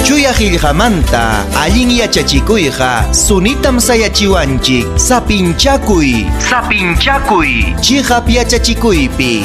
Chuya qillqamanta allin yachachikuyqa sunitam sayachiwanchik. Sapinchakuy chihap yachachikuypi.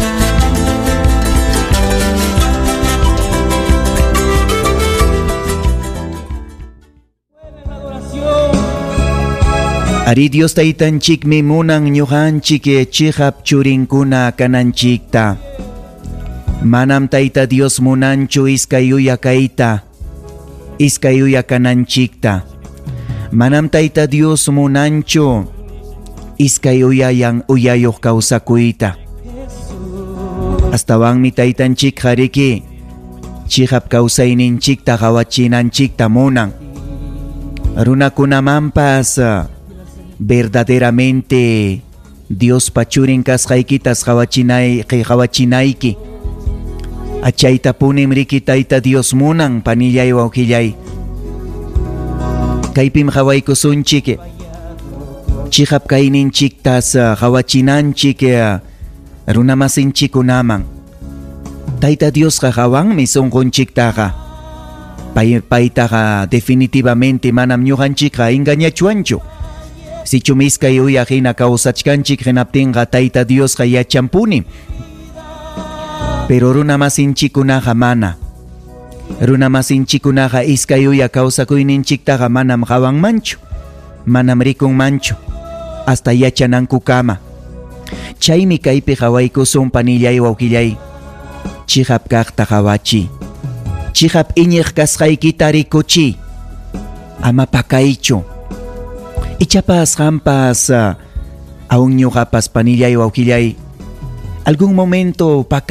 Ari Dios taytanchikmi munan ñuqanchik chihap churinkuna kananchikta. Manam tayta Dios munanchu iskayuya kayta, iskayuya kananchikta. Manam tayta Dios munanchu iskayuyayan uyayuq kawsakuyta. Astawanmi taytanchik qariki chihap kawsayninchikta qhawachinanchikta munan. Runakunamanpas verdaderamente Dios pachurin kasqaykitas qhawachinayki. Achayta punim riki tayta Dios munan panillay wawqillay. Kaypim qhawaykusunchik chihap kayninchiktas qhawachinanchik runamasinchikunaman. Tayta Dios qhawanmi sunqunchiktaqa. Paytaqa definitivamente manam ñuqanchikqa engañachuanchu. Sichumiskay uyahina kawsachkanchik hinaptinqa tayta Diosqa yachanpuni. Pero runamasinchikunaqa mana. Runamasinchikunaqa iskay uya kawsakuyninchiktaqa manam qhawanmanchu, manam rikunmanchu, hasta yachanankukama. Chaymi kaypi qhawaykusun panillay wawqillay. Chihap kaqta qhawachiy. Chihap iñiq kasqaykita rikuchiy. Ama pakaychu. Ichapas qampas aún ñuqapas panillay wawqillay algún momento